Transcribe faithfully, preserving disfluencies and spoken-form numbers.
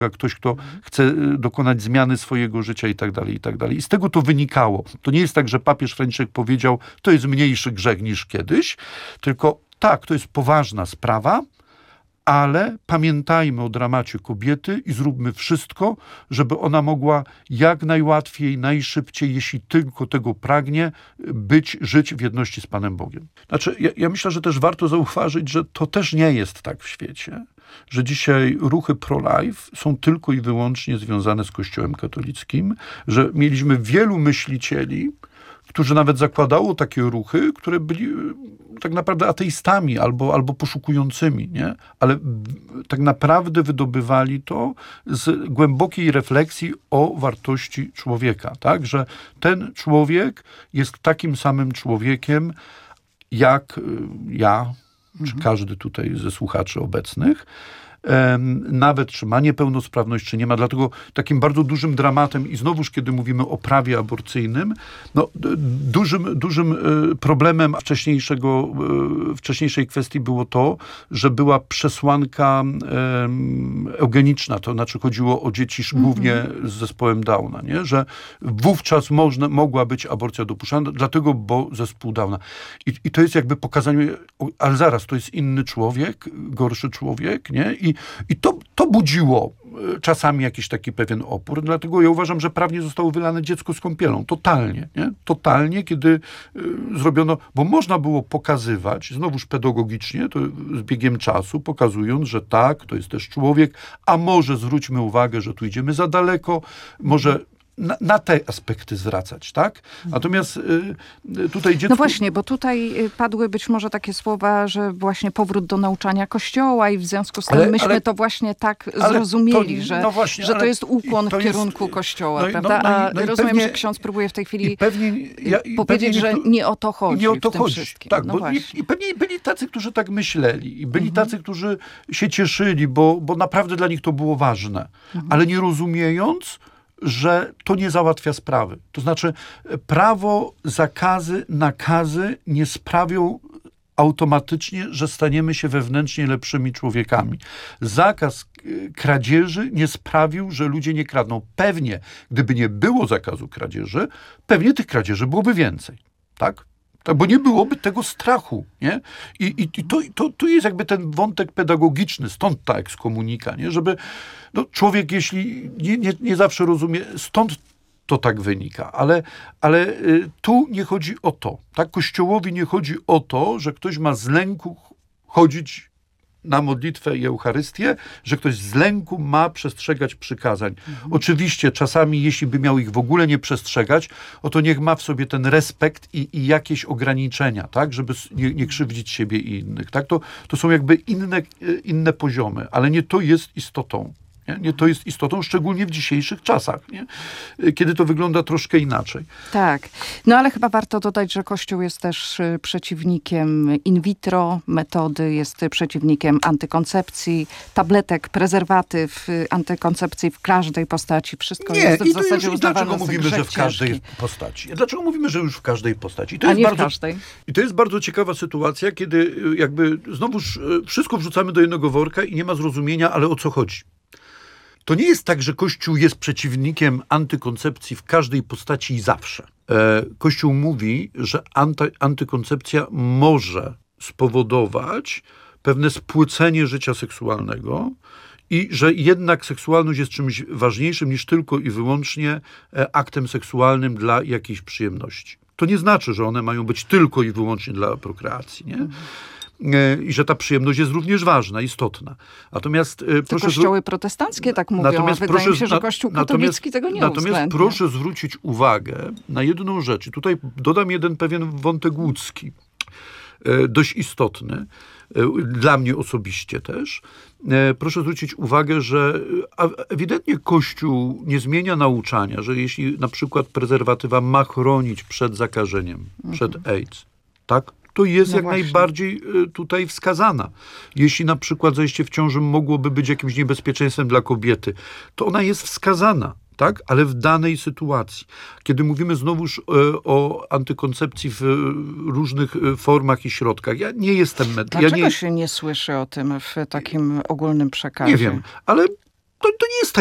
jak ktoś, kto chce dokonać zmiany swojego życia i tak dalej, i tak dalej. I z tego to wynikało. To nie jest tak, że papież Franciszek powiedział, to jest mniejszy grzech niż kiedyś, tylko tak, to jest poważna sprawa, ale pamiętajmy o dramacie kobiety i zróbmy wszystko, żeby ona mogła jak najłatwiej, najszybciej, jeśli tylko tego pragnie, być, żyć w jedności z Panem Bogiem. Znaczy, ja, ja myślę, że też warto zauważyć, że to też nie jest tak w świecie, że dzisiaj ruchy pro-life są tylko i wyłącznie związane z Kościołem katolickim, że mieliśmy wielu myślicieli, którzy nawet zakładało takie ruchy, które byli tak naprawdę ateistami albo, albo poszukującymi, nie? Ale tak naprawdę wydobywali to z głębokiej refleksji o wartości człowieka, tak? Że ten człowiek jest takim samym człowiekiem, jak ja, czy każdy tutaj ze słuchaczy obecnych, nawet czy ma niepełnosprawność, czy nie ma. Dlatego takim bardzo dużym dramatem i znowuż, kiedy mówimy o prawie aborcyjnym, no, dużym, dużym problemem wcześniejszego, wcześniejszej kwestii było to, że była przesłanka eugeniczna, to znaczy chodziło o dzieci mm-hmm. głównie z zespołem Downa, nie? Że wówczas można, mogła być aborcja dopuszczalna, dlatego, bo zespół Downa. I, i to jest jakby pokazanie, ale zaraz, to jest inny człowiek, gorszy człowiek, nie? I I to, to budziło czasami jakiś taki pewien opór. Dlatego ja uważam, że prawnie zostało wylane dziecko z kąpielą. Totalnie. Nie? Totalnie, kiedy y, zrobiono... Bo można było pokazywać, znowuż pedagogicznie, to z biegiem czasu, pokazując, że tak, to jest też człowiek, a może zwróćmy uwagę, że tu idziemy za daleko, może... Na, na te aspekty zwracać, tak? Natomiast y, tutaj dziecko... No właśnie, bo tutaj padły być może takie słowa, że właśnie powrót do nauczania Kościoła i w związku z tym ale, myśmy ale, to właśnie tak zrozumieli, to, że, no właśnie, że to jest ukłon to w kierunku jest, Kościoła, no, prawda? No, no, no, A rozumiem, pewnie, że ksiądz próbuje w tej chwili pewnie, ja, powiedzieć, pewnie, że nie o to chodzi nie o to w tym chodzi. Wszystkim. Tak, no bo i, i pewnie byli tacy, którzy tak myśleli i byli mhm. tacy, którzy się cieszyli, bo, bo naprawdę dla nich to było ważne, mhm. ale nie rozumiejąc, że to nie załatwia sprawy. To znaczy prawo, zakazy, nakazy nie sprawią automatycznie, że staniemy się wewnętrznie lepszymi człowiekami. Zakaz kradzieży nie sprawił, że ludzie nie kradną. Pewnie, gdyby nie było zakazu kradzieży, pewnie tych kradzieży byłoby więcej. Tak? Tak, bo nie byłoby tego strachu, nie? I, i, i to, to, to jest jakby ten wątek pedagogiczny, stąd ta ekskomunika, nie? Żeby no, człowiek, jeśli nie, nie, nie zawsze rozumie, stąd to tak wynika, ale, ale y, tu nie chodzi o to, tak? Kościołowi nie chodzi o to, że ktoś ma z lęku chodzić na modlitwę i Eucharystię, że ktoś z lęku ma przestrzegać przykazań. Mhm. Oczywiście czasami, jeśli by miał ich w ogóle nie przestrzegać, oto niech ma w sobie ten respekt i, i jakieś ograniczenia, tak, żeby nie, nie krzywdzić siebie i innych. Tak? To, to są jakby inne, inne poziomy, ale nie to jest istotą. Nie? Nie to jest istotą, szczególnie w dzisiejszych czasach, nie? Kiedy to wygląda troszkę inaczej. Tak. No ale chyba warto dodać, że Kościół jest też przeciwnikiem in vitro metody, jest przeciwnikiem antykoncepcji, tabletek, prezerwatyw, antykoncepcji w każdej postaci. Wszystko nie, jest w i to zasadzie już, uznawane dlaczego za mówimy, że w każdej ciężki. postaci? Dlaczego mówimy, że już w każdej postaci? I to A jest nie bardzo, w każdej. I to jest bardzo ciekawa sytuacja, kiedy jakby znowuż wszystko wrzucamy do jednego worka i nie ma zrozumienia, ale o co chodzi? To nie jest tak, że Kościół jest przeciwnikiem antykoncepcji w każdej postaci i zawsze. Kościół mówi, że anty, antykoncepcja może spowodować pewne spłycenie życia seksualnego i że jednak seksualność jest czymś ważniejszym niż tylko i wyłącznie aktem seksualnym dla jakiejś przyjemności. To nie znaczy, że one mają być tylko i wyłącznie dla prokreacji, nie? I że ta przyjemność jest również ważna, istotna. Natomiast to proszę kościoły protestanckie tak mówią, natomiast a wydaje proszę, mi się, że Kościół katolicki tego nie Natomiast uwzględnia. proszę zwrócić uwagę na jedną rzecz. I tutaj dodam jeden pewien wątek łódzki, dość istotny, dla mnie osobiście też. Proszę zwrócić uwagę, że ewidentnie Kościół nie zmienia nauczania, że jeśli na przykład prezerwatywa ma chronić przed zakażeniem, mhm. przed AIDS, tak? To jest no jak właśnie. najbardziej tutaj wskazana. Jeśli na przykład zajście w ciąży mogłoby być jakimś niebezpieczeństwem dla kobiety, to ona jest wskazana, tak? Ale w danej sytuacji. Kiedy mówimy znowuż o antykoncepcji w różnych formach i środkach, ja nie jestem... Dlaczego ja nie... się nie słyszy o tym w takim ogólnym przekazie? Nie wiem, ale to, to nie jest